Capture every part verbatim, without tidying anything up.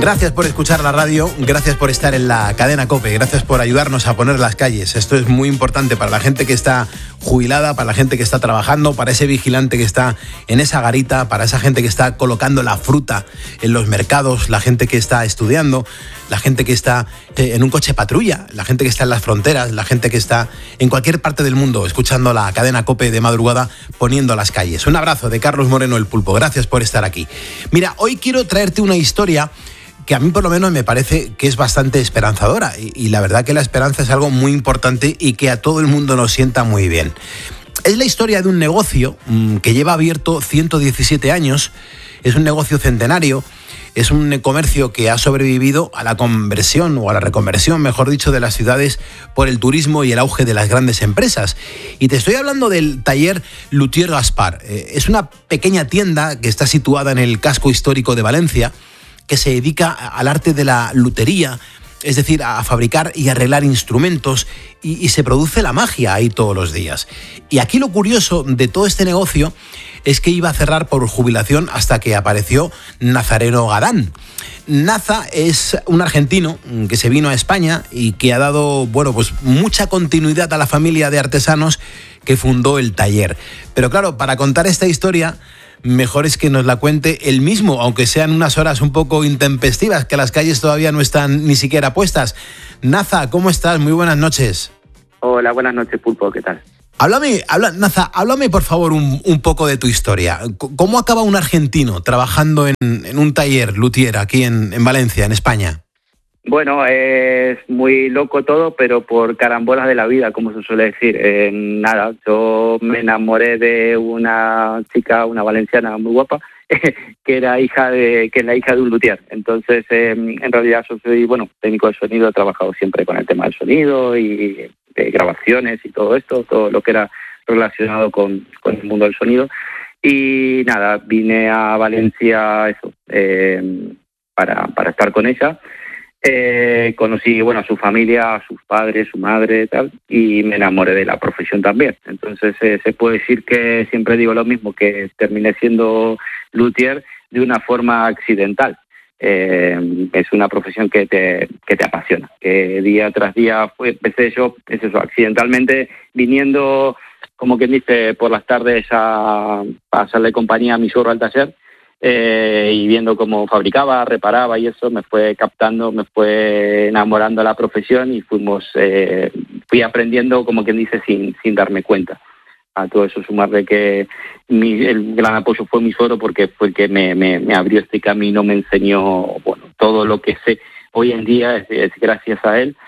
Gracias por escuchar la radio, gracias por estar en la cadena COPE, gracias por ayudarnos a poner las calles. Esto es muy importante para la gente que está jubilada, para la gente que está trabajando, para ese vigilante que está en esa garita, para esa gente que está colocando la fruta en los mercados, la gente que está estudiando, la gente que está en un coche patrulla, la gente que está en las fronteras, la gente que está en cualquier parte del mundo escuchando la cadena COPE de madrugada, poniendo las calles. Un abrazo de Carlos Moreno el Pulpo, gracias por estar aquí. Mira, hoy quiero traerte una historia que a mí por lo menos me parece que es bastante esperanzadora y, y la verdad que la esperanza es algo muy importante y que a todo el mundo nos sienta muy bien. Es la historia de un negocio mmm, que lleva abierto ciento diecisiete años, es un negocio centenario, es un comercio que ha sobrevivido a la conversión o a la reconversión, mejor dicho, de las ciudades por el turismo y el auge de las grandes empresas. Y te estoy hablando del taller Luthier Gaspar. Eh, es una pequeña tienda que está situada en el casco histórico de Valencia, que se dedica al arte de la lutería, es decir, a fabricar y arreglar instrumentos, y, y se produce la magia ahí todos los días. Y aquí lo curioso de todo este negocio es que iba a cerrar por jubilación hasta que apareció Nazareno Gadán. Naza es un argentino que se vino a España y que ha dado, bueno, pues mucha continuidad a la familia de artesanos que fundó el taller. Pero claro, para contar esta historia, mejor es que nos la cuente él mismo, aunque sean unas horas un poco intempestivas, que las calles todavía no están ni siquiera puestas. Naza, ¿cómo estás? Muy buenas noches. Hola, buenas noches, Pulpo, ¿qué tal? Háblame, habla, Naza, háblame por favor un, un poco de tu historia. ¿Cómo acaba un argentino trabajando en, en un taller luthier aquí en, en Valencia, en España? Bueno, es muy loco todo, pero por carambolas de la vida, como se suele decir. Eh, nada, yo me enamoré de una chica, una valenciana muy guapa, que era hija de, que es la hija de un luthier. Entonces, eh, en realidad yo soy, bueno, técnico de sonido, he trabajado siempre con el tema del sonido y de grabaciones y todo esto, todo lo que era relacionado con, con el mundo del sonido. Y nada, vine a Valencia, eso, eh, para, para estar con ella. Eh, conocí, bueno, a su familia, a sus padres, su madre, tal, y me enamoré de la profesión también. Entonces eh, se puede decir que siempre digo lo mismo, que terminé siendo luthier de una forma accidental. Eh, es una profesión que te que te apasiona, que día tras día fue, empecé yo, es eso, accidentalmente viniendo, como quien dice, por las tardes a, a hacerle compañía a mi suegro al taller. Eh, y viendo cómo fabricaba, reparaba y eso, me fue captando, me fue enamorando de la profesión y fuimos, eh, fui aprendiendo, como quien dice, sin, sin darme cuenta. A todo eso sumarle que mi, el gran apoyo fue mi suegro, porque fue el que me, me, me abrió este camino, me enseñó, bueno, todo lo que sé hoy en día es, es gracias a él.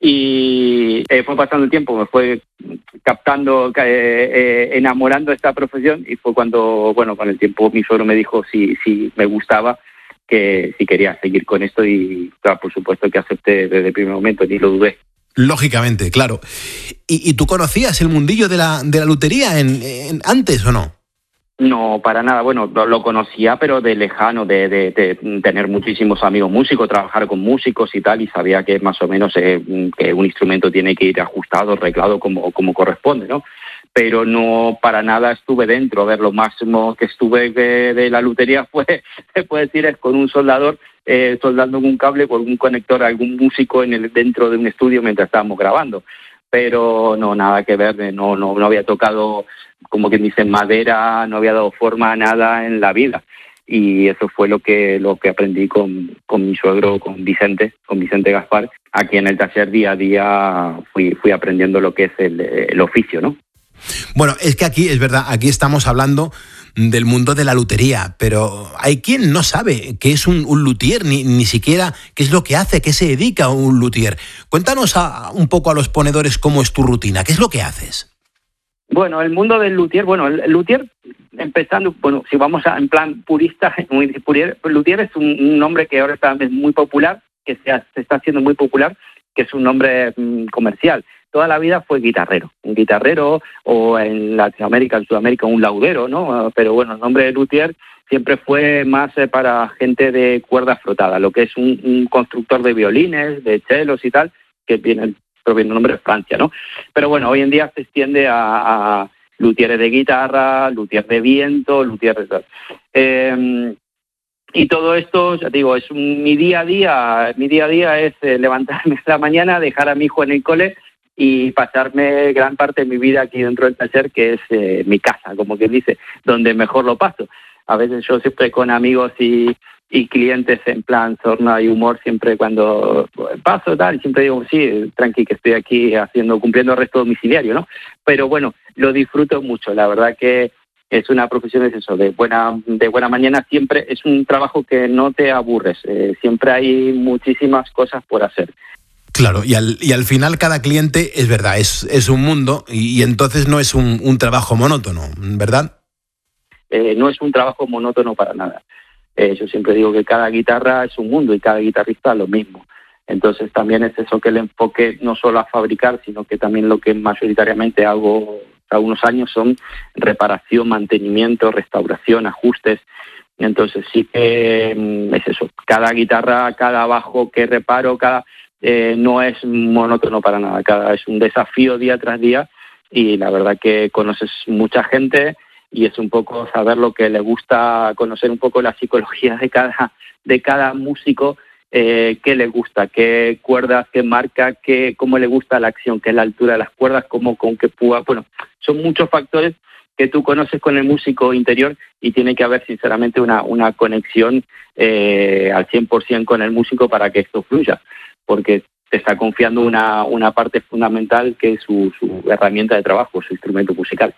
Y eh, fue pasando el tiempo, me fue captando, eh, eh, enamorando de esta profesión, y fue cuando, bueno, con el tiempo mi suegro me dijo si, si me gustaba, que si quería seguir con esto, y claro, por supuesto que acepté desde el primer momento, ni lo dudé. Lógicamente, claro. ¿Y, y tú conocías el mundillo de la, de la lutería en, en, antes o no? No, para nada. Bueno, lo conocía, pero de lejano, de, de, de tener muchísimos amigos músicos, trabajar con músicos y tal, y sabía que más o menos eh, que un instrumento tiene que ir ajustado, arreglado como, como corresponde, ¿no? Pero no para nada estuve dentro. A ver, lo máximo que estuve de, de la lutería fue, se puede decir, es con un soldador, eh, soldando un cable con un conector a algún músico en el, dentro de un estudio mientras estábamos grabando. Pero no, nada que ver, no, no, no había tocado, como quien dice, madera, no había dado forma a nada en la vida. Y eso fue lo que lo que aprendí con, con mi suegro, con Vicente, con Vicente Gaspar. Aquí en el taller día a día fui, fui aprendiendo lo que es el, el oficio, ¿no? Bueno, es que aquí, es verdad, aquí estamos hablando del mundo de la lutería, pero hay quien no sabe qué es un, un luthier, ni, ni siquiera qué es lo que hace, qué se dedica un luthier. Cuéntanos a, un poco a los ponedores cómo es tu rutina, qué es lo que haces. Bueno, el mundo del luthier, bueno, el luthier, empezando, bueno, si vamos a, en plan purista, muy purista, luthier es un, un nombre que ahora está es muy popular, que se, ha, se está haciendo muy popular, que es un nombre mm, comercial. Toda la vida fue guitarrero, un guitarrero, o en Latinoamérica, en Sudamérica, un laudero, ¿no? Pero bueno, el nombre de luthier siempre fue más eh, para gente de cuerda frotada, lo que es un, un constructor de violines, de chelos y tal, que viene, proviene el nombre de Francia, ¿no? Pero bueno, hoy en día se extiende a, a luthieres de guitarra, luthier de viento, luthier de tal. Eh, Y todo esto, ya te digo, es un, mi día a día, mi día a día es eh, levantarme en la mañana, dejar a mi hijo en el cole y pasarme gran parte de mi vida aquí dentro del taller, que es eh, mi casa, como quien dice, donde mejor lo paso. A veces yo siempre con amigos y, y clientes en plan sorna y humor, siempre cuando paso tal, siempre digo, sí, tranqui, que estoy aquí haciendo, cumpliendo arresto domiciliario, ¿no? Pero bueno, lo disfruto mucho, la verdad que es una profesión, es eso, de buena, de buena mañana, siempre es un trabajo que no te aburres, eh, siempre hay muchísimas cosas por hacer. Claro, y al, y al final cada cliente es verdad, es, es un mundo y, y entonces no es un, un trabajo monótono, ¿verdad? Eh, no es un trabajo monótono para nada. Eh, yo siempre digo que cada guitarra es un mundo y cada guitarrista lo mismo. Entonces también es eso, que el enfoque no solo a fabricar, sino que también lo que mayoritariamente hago unos años son reparación, mantenimiento, restauración, ajustes. Entonces sí que mm, es eso, cada guitarra, cada bajo que reparo, cada eh, no es monótono para nada, cada es un desafío día tras día y la verdad que conoces mucha gente y es un poco saber lo que le gusta, conocer un poco la psicología de cada, de cada músico, eh, qué le gusta, qué cuerdas, qué marca, qué, cómo le gusta la acción, qué es la altura de las cuerdas, cómo, con qué púa. Bueno, son muchos factores que tú conoces con el músico interior y tiene que haber sinceramente una, una conexión eh, al cien por ciento con el músico para que esto fluya, porque te está confiando una, una parte fundamental que es su, su herramienta de trabajo, su instrumento musical.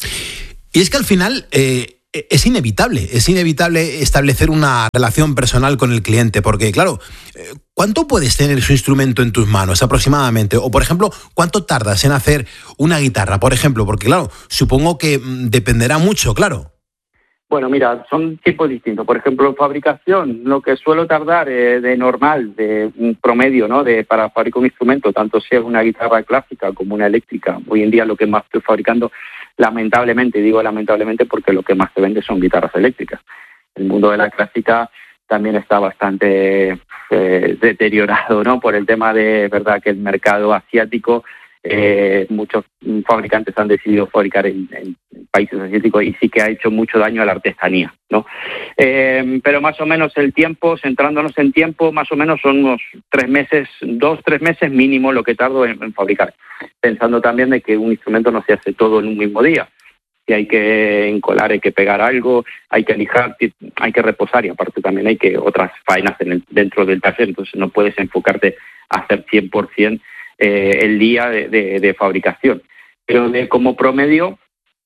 Y es que al final eh, es inevitable, es inevitable establecer una relación personal con el cliente, porque claro, ¿cuánto puedes tener su instrumento en tus manos aproximadamente? O por ejemplo, ¿cuánto tardas en hacer una guitarra, por ejemplo? Porque claro, supongo que dependerá mucho, claro. Bueno, mira, son tipos distintos. Por ejemplo, en fabricación, lo que suelo tardar eh, de normal, de un promedio, ¿no? De para fabricar un instrumento, tanto sea una guitarra clásica como una eléctrica. Hoy en día lo que más estoy fabricando, lamentablemente, digo lamentablemente porque lo que más se vende son guitarras eléctricas. El mundo de la clásica también está bastante eh, deteriorado, ¿no? Por el tema de, verdad, que el mercado asiático, eh, muchos fabricantes han decidido fabricar en, en países asiáticos y sí que ha hecho mucho daño a la artesanía, ¿no? Eh, pero más o menos el tiempo, centrándonos en tiempo, más o menos son unos tres meses, dos, tres meses mínimo lo que tardo en, en fabricar, pensando también de que un instrumento no se hace todo en un mismo día. Si hay que encolar, hay que pegar algo, hay que lijar, hay que reposar y aparte también hay que otras faenas en el, dentro del taller, entonces no puedes enfocarte a hacer cien por ciento eh, el día de, de, de fabricación. Pero de, como promedio,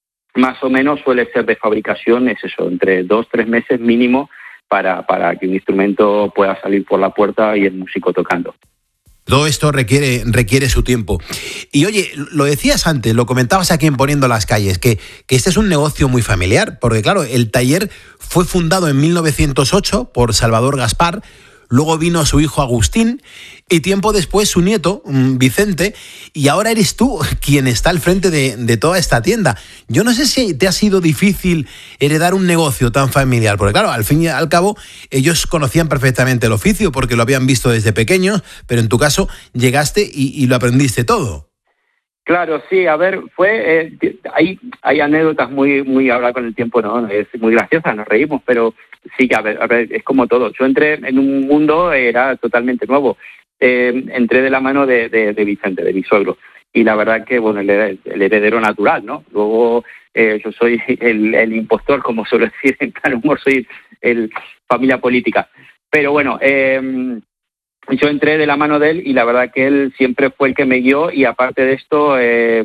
más o menos suele ser de fabricación, es eso, entre dos, tres meses mínimo para, para que un instrumento pueda salir por la puerta y el músico tocando. Todo esto requiere, requiere su tiempo. Y oye, lo decías antes, lo comentabas aquí en Poniendo las Calles, que, que este es un negocio muy familiar, porque claro, el taller fue fundado en mil novecientos ocho por Salvador Gaspar, luego vino su hijo Agustín y tiempo después su nieto, Vicente, y ahora eres tú quien está al frente de, de toda esta tienda. Yo no sé si te ha sido difícil heredar un negocio tan familiar, porque claro, al fin y al cabo ellos conocían perfectamente el oficio porque lo habían visto desde pequeños, pero en tu caso llegaste y, y lo aprendiste todo. Claro, sí, a ver, fue eh, hay hay anécdotas muy muy ahora con el tiempo, no, es muy graciosa, nos reímos, pero sí, a ver, a ver, es como todo. Yo entré en un mundo era totalmente nuevo. Eh, entré de la mano de, de, de Vicente, de mi suegro, y la verdad que bueno, el, el heredero natural, ¿no? Luego eh, yo soy el, el impostor, como suelo decir en plan humor, soy el familia política. Pero bueno, eh, yo entré de la mano de él y la verdad que él siempre fue el que me guió y aparte de esto eh,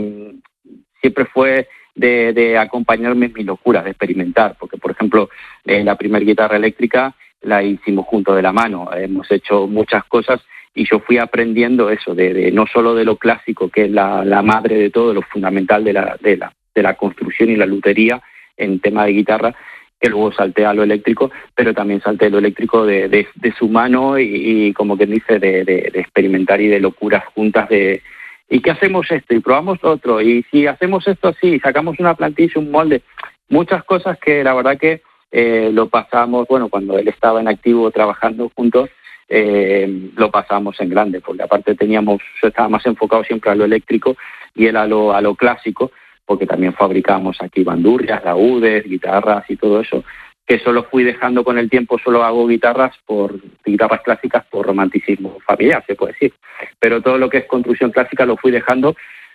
siempre fue de, de acompañarme en mis locuras, de experimentar, porque por ejemplo eh, la primera guitarra eléctrica la hicimos junto de la mano, hemos hecho muchas cosas y yo fui aprendiendo eso, de, de no solo de lo clásico, que es la, la madre de todo, lo fundamental de la, de, la, de la construcción y la lutería en tema de guitarra, que luego salté a lo eléctrico, pero también salté a lo eléctrico de, de, de su mano y, y como quien dice, de, de, de experimentar y de locuras juntas de ¿y qué hacemos esto? Y probamos otro, y si hacemos esto así, sacamos una plantilla, un molde, muchas cosas que la verdad que eh, lo pasamos, bueno, cuando él estaba en activo trabajando juntos, eh, lo pasamos en grande, porque aparte teníamos, yo estaba más enfocado siempre a lo eléctrico y él a lo, a lo clásico, porque también fabricábamos aquí bandurrias, laúdes, guitarras y todo eso, que solo fui dejando con el tiempo, solo hago guitarras por guitarras clásicas por romanticismo familiar, se puede decir. Pero todo lo que es construcción clásica lo fui dejando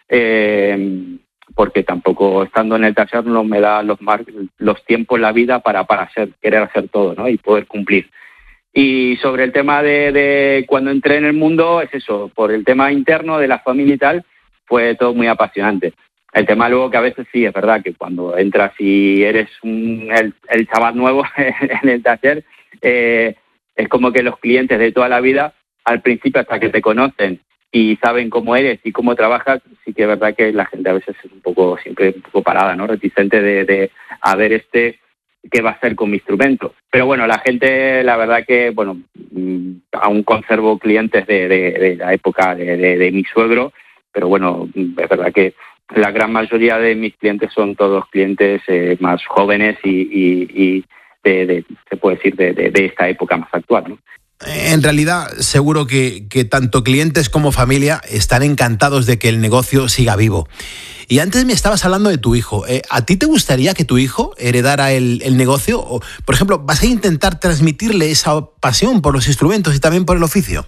eh, porque tampoco estando en el taller no me da los mar- los tiempos en la vida para, para hacer, querer hacer todo, ¿no? Y poder cumplir. Y sobre el tema de, de cuando entré en el mundo, es eso, por el tema interno de la familia y tal, fue todo muy apasionante. El tema luego que a veces sí, es verdad que cuando entras y eres un, el, el chaval nuevo en el taller, eh, es como que los clientes de toda la vida, al principio hasta que te conocen y saben cómo eres y cómo trabajas, sí que es verdad que la gente a veces es un poco, siempre un poco parada, ¿no? Reticente de, de a ver este qué va a hacer con mi instrumento. Pero bueno, la gente, la verdad que, bueno, aún conservo clientes de, de, de la época de, de, de mi suegro, pero bueno, es verdad que la gran mayoría de mis clientes son todos clientes eh, más jóvenes y, y, y de, de, se puede decir, de, de, de esta época más actual, ¿no? En realidad, seguro que, que tanto clientes como familia están encantados de que el negocio siga vivo. Y antes me estabas hablando de tu hijo. Eh, ¿A ti te gustaría que tu hijo heredara el, el negocio? O, por ejemplo, ¿vas a intentar transmitirle esa pasión por los instrumentos y también por el oficio?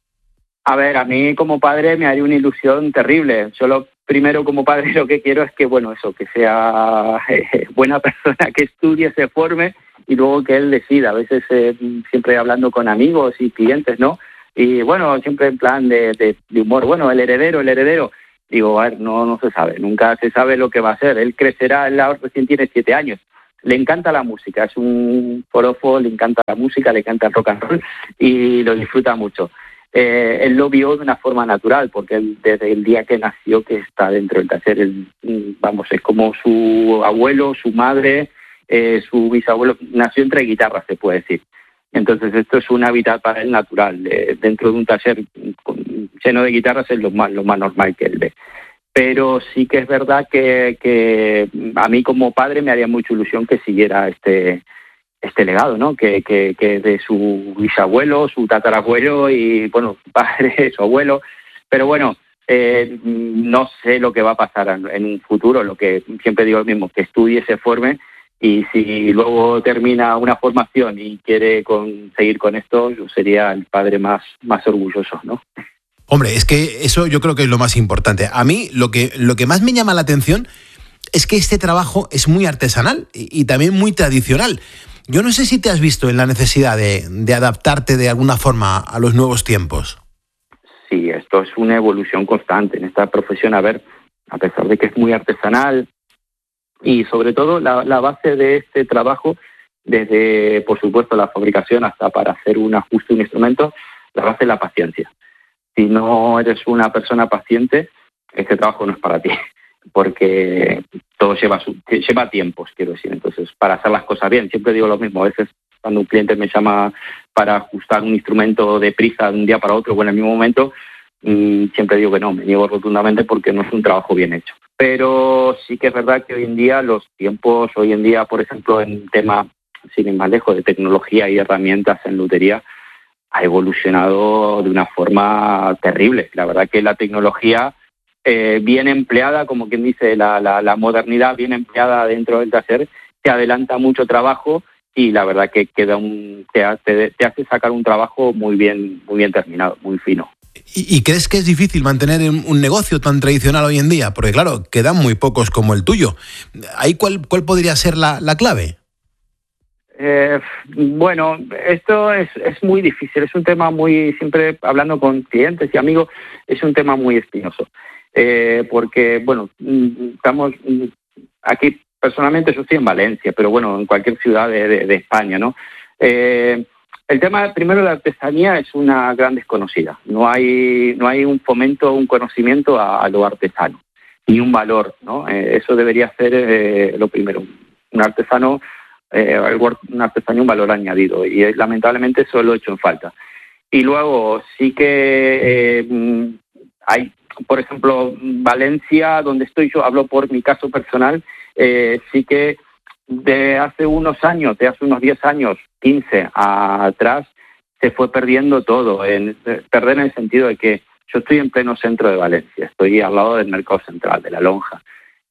A ver, a mí como padre me haría una ilusión terrible. Yo lo primero como padre lo que quiero es que, bueno, eso, que sea eh, buena persona, que estudie, se forme y luego que él decida. A veces eh, siempre hablando con amigos y clientes, ¿no? Y bueno, siempre en plan de, de, de humor, bueno, el heredero, el heredero. Digo, a ver, no, no se sabe, nunca se sabe lo que va a hacer. Él crecerá, él ahora recién tiene siete años. Le encanta la música, es un forofo, le encanta la música, le encanta el rock and roll y lo disfruta mucho. Eh, él lo vio de una forma natural, porque él, desde el día que nació, que está dentro del taller, él, vamos, es como su abuelo, su madre, eh, su bisabuelo, nació entre guitarras, se puede decir. Entonces esto es un hábitat para él natural. Eh, dentro de un taller con, lleno de guitarras es lo más, lo más normal que él ve. Pero sí que es verdad que, que a mí como padre me haría mucha ilusión que siguiera este este legado, ¿no? Que, que, que de su bisabuelo, su tatarabuelo y, bueno, su padre, su abuelo. Pero bueno, eh, no sé lo que va a pasar en, en un futuro, lo que siempre digo lo mismo, que estudie, se forme, y si luego termina una formación y quiere con, seguir con esto, yo sería el padre más, más orgulloso, ¿no? Hombre, es que eso yo creo que es lo más importante. A mí lo que, lo que más me llama la atención es que este trabajo es muy artesanal y, y también muy tradicional. Yo no sé si te has visto en la necesidad de, de adaptarte de alguna forma a los nuevos tiempos. Sí, esto es una evolución constante en esta profesión. A ver, a pesar de que es muy artesanal y sobre todo la, la base de este trabajo, desde, por supuesto, la fabricación hasta para hacer un ajuste de un instrumento, la base es la paciencia. Si no eres una persona paciente, este trabajo no es para ti, porque todo lleva su, lleva tiempos, quiero decir. Entonces, para hacer las cosas bien, siempre digo lo mismo. A veces cuando un cliente me llama para ajustar un instrumento deprisa de un día para otro o en el mismo momento, mmm, siempre digo que no, me niego rotundamente porque no es un trabajo bien hecho. Pero sí que es verdad que hoy en día los tiempos, hoy en día, por ejemplo, en tema, sin ir más lejos, de tecnología y herramientas en lutería, ha evolucionado de una forma terrible. La verdad que la tecnología eh, bien empleada, como quien dice, la, la, la modernidad bien empleada dentro del taller, te adelanta mucho trabajo y la verdad que queda un, te, te, te hace sacar un trabajo muy bien, muy bien terminado, muy fino. ¿Y, ¿Y crees que es difícil mantener un negocio tan tradicional hoy en día? Porque claro, quedan muy pocos como el tuyo. ¿Ahí cuál, cuál podría ser la, la clave? Eh, bueno, esto es, es muy difícil, es un tema muy, siempre hablando con clientes y amigos, es un tema muy espinoso, eh, porque, bueno, estamos aquí, personalmente yo estoy en Valencia, pero bueno, en cualquier ciudad de, de, de España, ¿no? Eh, el tema, primero, de la artesanía es una gran desconocida, no hay, no hay un fomento, un conocimiento a, a lo artesano, ni un valor, ¿no? Eh, eso debería ser eh, lo primero, un artesano. Eh, una artesanía, un valor añadido, y eh, lamentablemente eso lo he hecho en falta. Y luego sí que eh, hay, por ejemplo, Valencia, donde estoy yo, hablo por mi caso personal, eh, sí que de hace unos años, de hace unos diez años, quince atrás, se fue perdiendo todo, en, perder en el sentido de que yo estoy en pleno centro de Valencia, estoy al lado del mercado central, de la Lonja,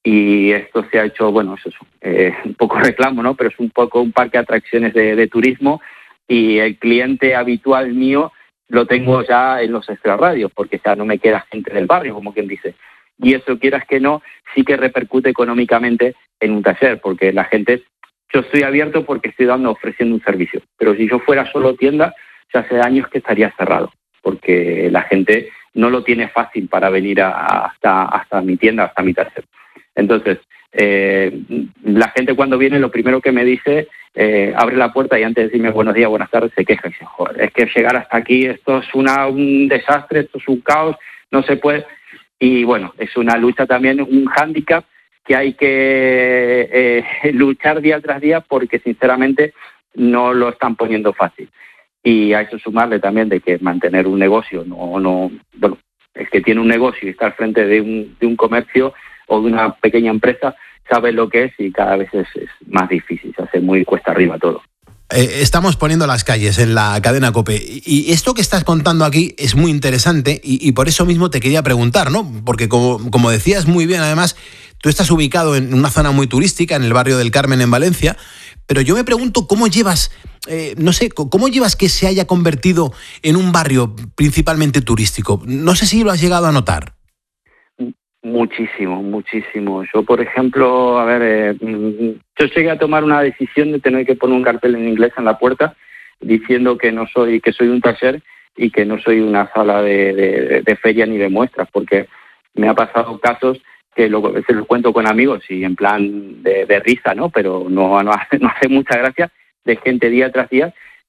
y esto se ha hecho, bueno, eso es eh, un poco reclamo, ¿no? Pero es un poco un parque de atracciones de, de turismo, y el cliente habitual mío lo tengo ya en los extrarradios, porque ya no me queda gente del barrio, como quien dice. Y eso, quieras que no, sí que repercute económicamente en un taller, porque la gente, yo estoy abierto porque estoy dando, ofreciendo un servicio, pero si yo fuera solo tienda, ya hace años que estaría cerrado, porque la gente no lo tiene fácil para venir a, hasta, hasta mi tienda, hasta mi taller. Entonces, eh, la gente cuando viene, lo primero que me dice, eh, abre la puerta y antes de decirme buenos días, buenas tardes, se queja y dice, joder, es que llegar hasta aquí, esto es una, un desastre, esto es un caos, no se puede. Y bueno, es una lucha también, un hándicap que hay que eh, luchar día tras día, porque sinceramente no lo están poniendo fácil. Y a eso sumarle también de que mantener un negocio, no, no, bueno, el que tiene un negocio y está al frente de un, de un comercio o de una pequeña empresa, sabe lo que es, y cada vez es, es más difícil, se hace muy cuesta arriba todo. Eh, estamos poniendo las calles en la cadena COPE, y esto que estás contando aquí es muy interesante, y, y por eso mismo te quería preguntar, ¿no? Porque como, como decías muy bien, además, tú estás ubicado en una zona muy turística, en el barrio del Carmen, en Valencia, pero yo me pregunto cómo llevas, eh, no sé, cómo llevas que se haya convertido en un barrio principalmente turístico. No sé si lo has llegado a notar. Muchísimo, muchísimo. Yo, por ejemplo, a ver, eh, yo llegué a tomar una decisión de tener que poner un cartel en inglés en la puerta diciendo que no soy, que soy un taller y que no soy una sala de, de, de feria ni de muestras, porque me ha pasado casos que lo, se los cuento con amigos y en plan de, de risa, ¿no? Pero no, no, hace, no hace mucha gracia, de gente día tras día